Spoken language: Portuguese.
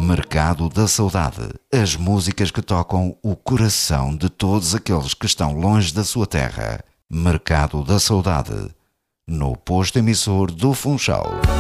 Mercado da Saudade. As músicas que tocam o coração de todos aqueles que estão longe da sua terra. Mercado da Saudade. No posto emissor do Funchal.